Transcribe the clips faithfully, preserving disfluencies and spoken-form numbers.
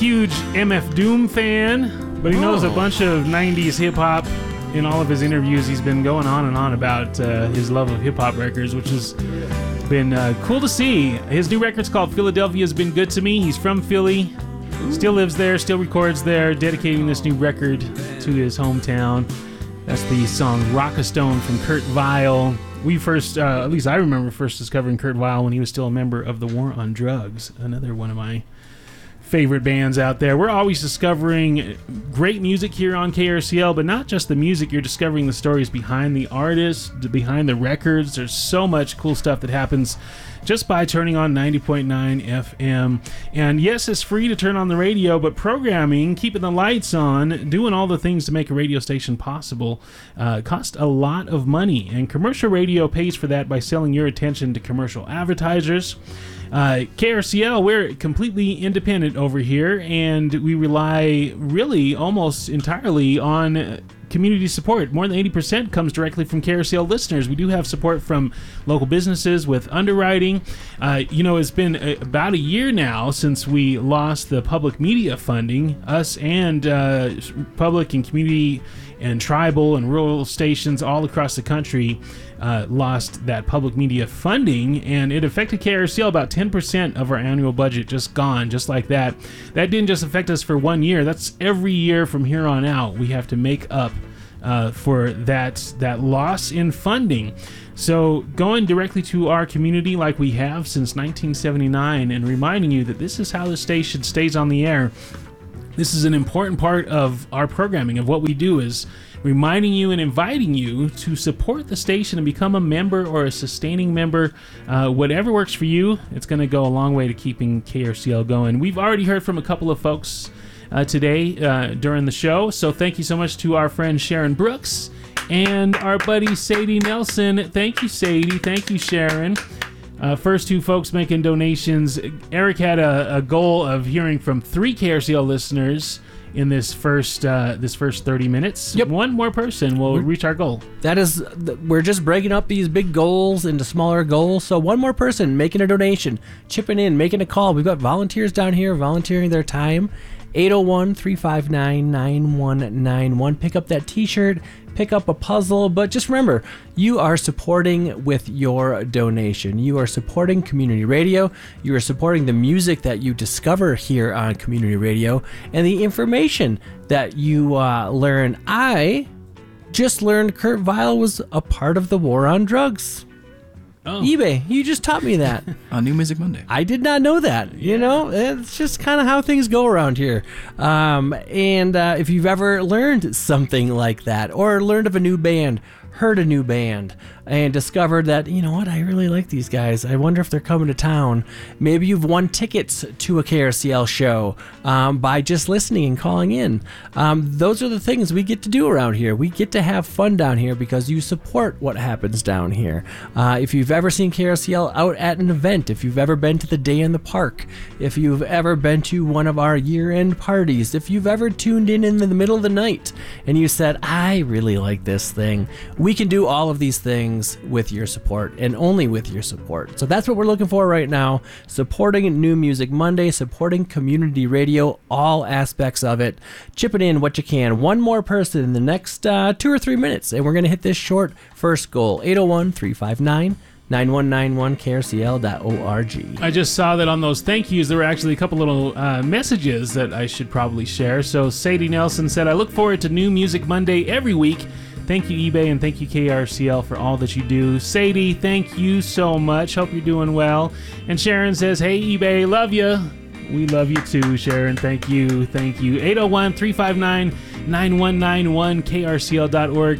Huge M F Doom fan, but he knows Oh. a bunch of nineties hip-hop. In all of his interviews, he's been going on and on about uh, his love of hip-hop records, which has been uh, cool to see. His new record's called Philadelphia's Been Good to Me. He's from Philly, still lives there, still records there, dedicating this new record to his hometown. That's the song Rockastone from Kurt Vile. We first, uh, at least I remember first discovering Kurt Vile when he was still a member of the War on Drugs, another one of my favorite bands out there. We're always discovering great music here on K R C L, but not just the music. You're discovering the stories behind the artists, behind the records. There's so much cool stuff that happens just by turning on ninety point nine F M. And yes, it's free to turn on the radio, but programming, keeping the lights on, doing all the things to make a radio station possible uh, cost a lot of money. And commercial radio pays for that by selling your attention to commercial advertisers. Uh, K R C L, we're completely independent over here, and we rely really almost entirely on community support. More than eighty percent comes directly from K R C L listeners. We do have support from local businesses with underwriting. Uh, you know, it's been a, about a year now since we lost the public media funding. Us and uh, public and community and tribal and rural stations all across the country uh, lost that public media funding, and it affected K R C L. About ten percent of our annual budget just gone, just like that. That didn't just affect us for one year. That's every year from here on out. We have to make up uh, for that that loss in funding. So going directly to our community like we have since nineteen seventy-nine and reminding you that this is how the station stays on the air. This is an important part of our programming, of what we do, is reminding you and inviting you to support the station and become a member or a sustaining member. Uh, whatever works for you, it's going to go a long way to keeping K R C L going. We've already heard from a couple of folks uh, today uh, during the show, so thank you so much to our friend Sharon Brooks and our buddy Sadie Nelson. Thank you, Sadie. Thank you, Sharon. Uh, first two folks making donations. Eric had a, a goal of hearing from three K R C L listeners in this first uh, this first thirty minutes. Yep. One more person will We're, reach our goal. That is, we're just breaking up these big goals into smaller goals. So one more person making a donation, chipping in, making a call. We've got volunteers down here volunteering their time. eight oh one, three five nine, nine one nine one. Pick up that t-shirt, pick up a puzzle, but just remember, you are supporting with your donation. You are supporting community radio. You are supporting the music that you discover here on community radio and the information that you uh, learn. I just learned Kurt Vile was a part of the War on Drugs. Oh. eBay, you just taught me that. On New Music Monday. I did not know that. You know, it's just kind of how things go around here. Um, and uh, if you've ever learned something like that, or learned of a new band, heard a new band, and discovered that, you know what, I really like these guys. I wonder if they're coming to town. Maybe you've won tickets to a K R C L show um, by just listening and calling in. Um, those are the things we get to do around here. We get to have fun down here because you support what happens down here. Uh, if you've ever seen K R C L out at an event, if you've ever been to the Day in the Park, if you've ever been to one of our year-end parties, if you've ever tuned in in the middle of the night and you said, I really like this thing, we can do all of these things with your support, and only with your support. So that's what we're looking for right now. Supporting New Music Monday, supporting community radio, all aspects of it. Chipping in what you can. One more person in the next uh, two or three minutes, and we're going to hit this short first goal. eight oh one, three five nine, nine one nine one, K R C L dot org. I just saw that on those thank yous, there were actually a couple little uh, messages that I should probably share. So Sadie Nelson said, I look forward to New Music Monday every week. Thank you, eBay, and thank you, K R C L, for all that you do. Sadie, thank you so much. Hope you're doing well. And Sharon says, hey, eBay, love you. We love you too, Sharon. Thank you. Thank you. eight oh one, three five nine, nine one nine one, K R C L dot org.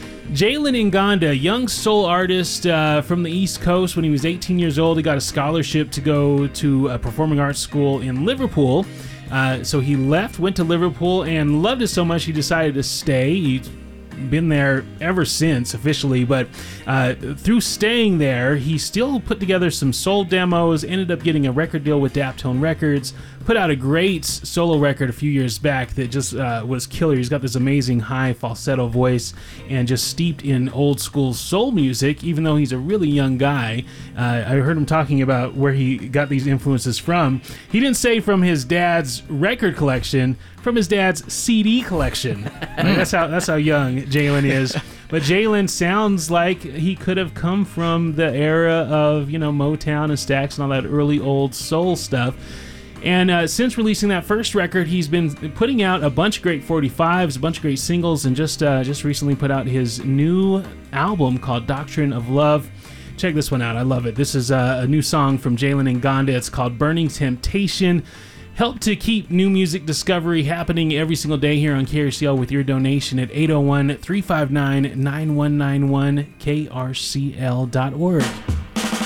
Jalen Nganda, young soul artist uh, from the East Coast. When he was eighteen years old, he got a scholarship to go to a performing arts school in Liverpool. Uh, so he left, went to Liverpool, and loved it so much he decided to stay. He been there ever since officially, but uh, through staying there, he still put together some soul demos, ended up getting a record deal with Daptone Records, put out a great solo record a few years back that just uh, was killer. He's got this amazing high falsetto voice and just steeped in old school soul music, even though he's a really young guy. Uh, I heard him talking about where he got these influences from. He didn't say from his dad's record collection, from his dad's C D collection. Like, that's how that's how young Jalen is. But Jalen sounds like he could have come from the era of, you know, Motown and Stax and all that early old soul stuff. And uh, since releasing that first record, he's been putting out a bunch of great forty-fives, a bunch of great singles, and just uh, just recently put out his new album called Doctrine of Love. Check this one out. I love it. This is uh, a new song from Jalen and Gonda. It's called Burning Temptation. Help to keep new music discovery happening every single day here on K R C L with your donation at eight oh one, three five nine, nine one nine one, K R C L dot org.